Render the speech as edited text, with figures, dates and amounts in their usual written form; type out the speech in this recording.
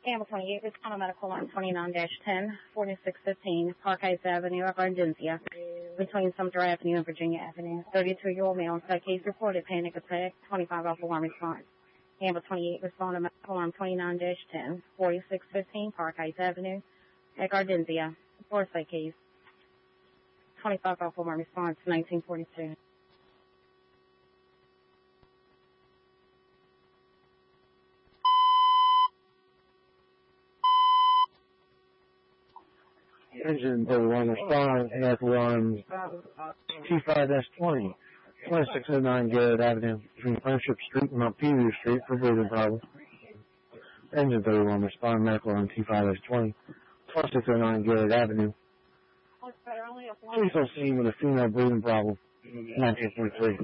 Campbell 28, respond medical line 29-10, 4615, Park Heights Avenue, Gardenzia, between Sumter Avenue and Virginia Avenue. 32-year-old male, that case reported panic attack, 25 off alarm response. Campbell 28, respond to medical line 29-10, 4615, Park Heights Avenue, at Gardenzia. Foresight case, 25 off alarm response, 1942. Engine 31 respond, medical alarm T5-20, 2609 Garrett Avenue, between Friendship Street and Montpelier Street for breathing problem. Engine 31 respond, medical alarm T5-20, 2609 Garrett Avenue. Police on scene with a female breathing problem, 1943.